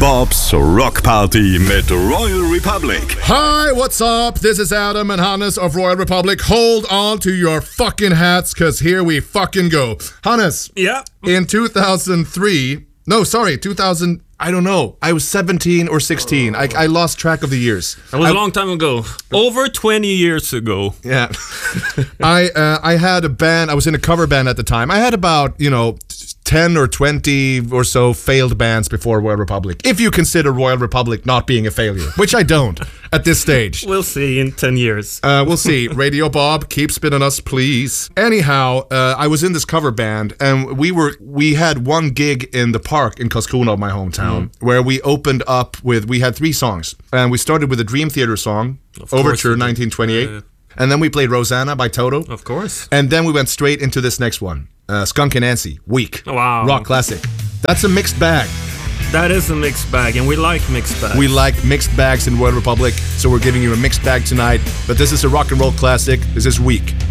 Bobs Rock Party mit Royal Republic. Hi, what's up? This is Adam and Hannes of Royal Republic. Hold on to your fucking hats, cause here we fucking go. Hannes. Yeah. In 2003, I don't know. I was 17 or 16. I lost track of the years. That was a long time ago. Over 20 years ago. Yeah. I had a band. I was in a cover band at the time. I had about, 10 or 20 or so failed bands before Royal Republic. If you consider Royal Republic not being a failure, which I don't at this stage. We'll see in 10 years. We'll see. Radio Bob, keep spinning us, please. Anyhow, I was in this cover band, and we had one gig in the park in Karlskrona, my hometown, where we opened up we had 3 songs. And we started with a Dream Theater song, Overture 1928. And then we played Rosanna by Toto. Of course. And then we went straight into this next one. Skunk Anansie, Weak. Wow. Rock classic. That's a mixed bag. That is a mixed bag, and we like mixed bags. We like mixed bags in Royal Republic, so we're giving you a mixed bag tonight. But this is a rock and roll classic. This is Weak.